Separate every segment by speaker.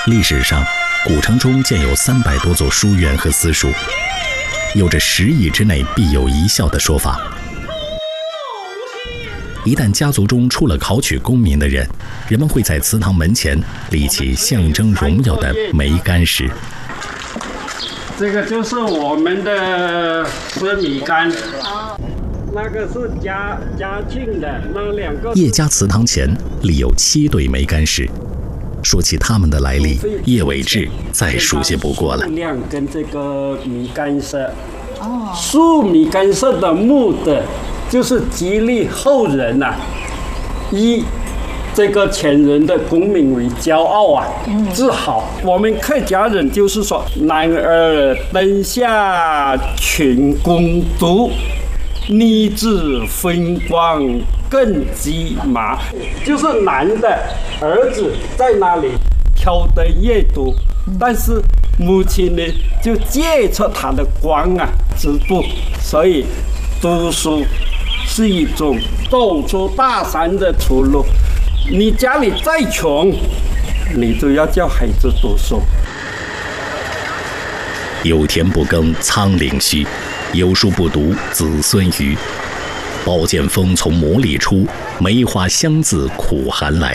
Speaker 1: 历史上，古城中建有300多座书院和私塾，有着10亿之内必有一校的说法。一旦家族中出了考取功名的人，人们会在祠堂门前立起象征荣耀的梅干石。
Speaker 2: 这个就是我们的吃米干，那个是嘉庆的那2个。
Speaker 1: 叶家祠堂前立有7对梅干石。说起它们的来历，叶伟志再熟悉不过了。
Speaker 2: 量跟这个米干色，树米干色的目的，就是激励后人呐，以这个前人的功名为骄傲啊，自豪。我们客家人就是说，男儿灯下群公读，女子风光更鸡麻，就是男的儿子在那里挑灯夜读，但是母亲呢就借着他的光啊织布，所以读书是一种走出大山的出路。你家里再穷，你都要叫孩子读书。
Speaker 1: 有田不耕仓廪虚，有书不读子孙愚。宝剑锋从磨砺出，梅花香自苦寒来。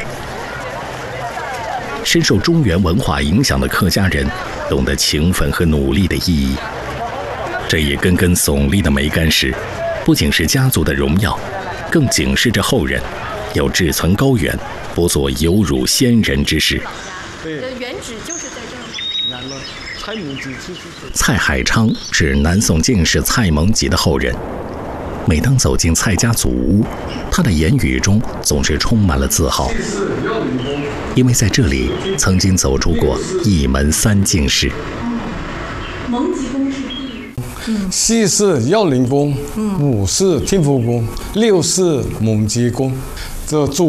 Speaker 1: 深受中原文化影响的客家人，懂得勤奋和努力的意义。这一根根耸立的梅干石，不仅是家族的荣耀，更警示着后人要志存高远，不做有辱先人之事。
Speaker 3: 原址就是在这儿。
Speaker 1: 蔡海昌是南宋进士蔡蒙吉的后人。每当走进蔡家祖屋，他的言语中总是充满了自豪，因为在这里曾经走出过一门3进士。
Speaker 3: 蒙吉宫是
Speaker 4: 4是耀灵宫，5是天福宫，6是蒙吉宫。这